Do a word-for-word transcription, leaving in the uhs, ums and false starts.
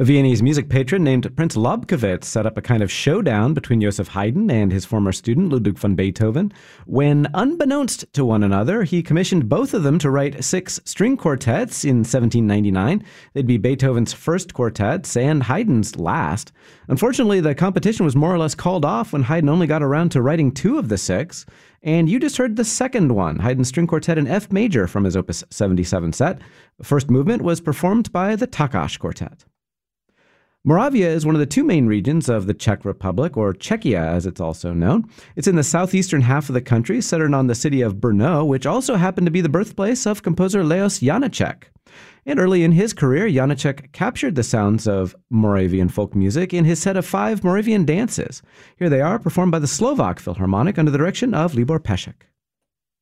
A Viennese music patron named Prince Lobkowitz set up a kind of showdown between Joseph Haydn and his former student Ludwig van Beethoven, when, unbeknownst to one another, he commissioned both of them to write six string quartets in seventeen ninety-nine. They'd be Beethoven's first quartets and Haydn's last. Unfortunately, the competition was more or less called off when Haydn only got around to writing two of the six. And you just heard the second one, Haydn's String Quartet in F major from his Opus seventy-seven set. The first movement was performed by the Takács Quartet. Moravia is one of the two main regions of the Czech Republic, or Czechia as it's also known. It's in the southeastern half of the country, centered on the city of Brno, which also happened to be the birthplace of composer Leos Janáček. And early in his career, Janáček captured the sounds of Moravian folk music in his set of five Moravian dances. Here they are, performed by the Slovak Philharmonic under the direction of Libor Pešek.